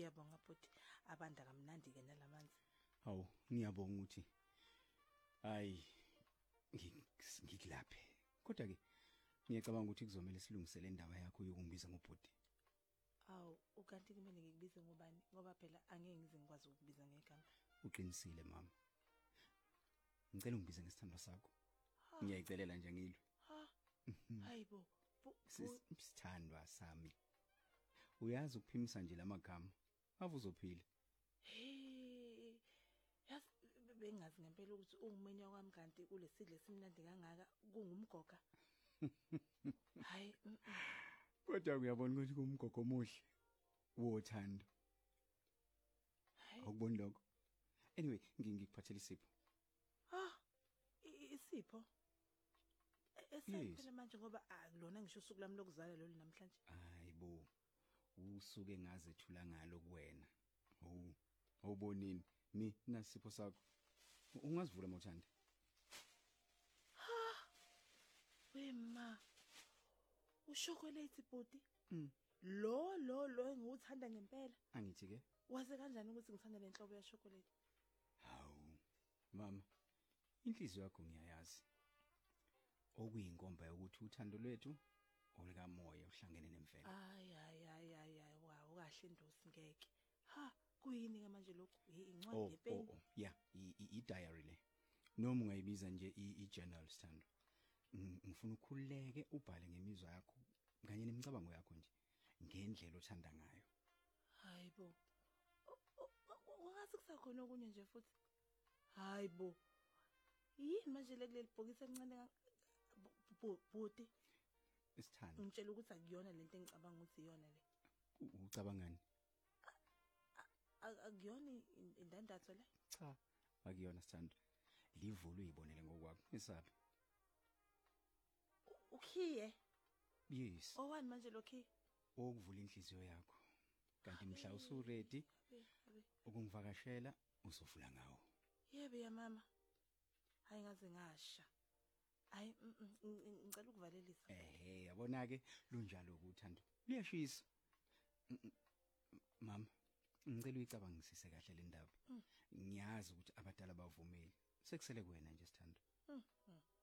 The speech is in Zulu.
Ngiyabonga bhuti, abanda kamnandi ke nalamanzi. Hawu, ngiyabonga ukuthi hayi ngikulaphe. Kodwa ke ngiyacabanga ukuthi kuzomela silungisele indaba yakho yokungibiza ngobhuti. Awu, ukanti kumele ngikubize ngobani? Ngoba phela angeke ngize ngikwazi ukubiza ngegama. Uqinisile mama. Ngicela ungibize ngesithando sakho. Ngiyayicelela nje ngilwe. Ha. Hayibo. Sithandwa sami. Uyazi ukuphimisa nje lamagama. Ave uzophila. Hey. Yas bengazi ngempela ukuthi ungumenya kwami kanti kulesidle esimnandi kangaka kungumgoga. Hayi. Kodwa uyabona ukuthi kumgogo omuhle wothando. Awuboni lokho? Anyway, ngikuphathela isipho. Ah, isipho. Esempela manje ngoba akulona ngisho usuku lami lokuzala lo namhlanje. Hayibo. Usuke ngaze thula ngalo kuwena. Awubonini ni nasipho sakho. Ungazivula mothanda. Ha. Wema. Uchocolate body. Lo engiwuthanda ngempela. Angithi ke? Waze kanjani ukuthi ngithanda lenhlobo ya chocolate? Hawu. Mama, inhliziyo yakho ngiyayazi. Okuyinkomba yokuthi uthando lwethu olika moya uhlangene nemvelo. Ay, wow, kahle Ndosi ngeke. Ha, kuyini ke manje lokho? Incwadi yepeni. Yeah, i diary le. Noma ungayibiza nje i journal Sithando. Ngifuna ukukhuleke ubhale ngemizwa yakho kanye nemicabango yakho nje ngendlela othanda ngayo. Hayibo. Ungathi kusakhona okunye nje futhi. Hayibo. Yini manje kuleli bhokisi encane bhuti? Sithando. Ngitshela ukuthi akuyona lento engicabanga ukuthi iyona le. Ucabangani? Akuyona indandatho le? Cha, akuyona Sithando. Livulu uyibonele ngokwakho. Isabi. Ukhiye? Yes. Owani manje lo key? Okuvula inhliziyo yakho. Kanti mhla usu ready ukungivakashela usofula ngawo. Yebe ya mama. Hayi ngaze ngasha. Hayi ngicela ukuvalelisa. Yabona ke lunjalo ukuthando. Liyashisa. Mama, ngicela uyicabangisise kahle le ndaba. Ngiyazi ukuthi abadala bavumeli. Sekusele kuwena nje Sithando.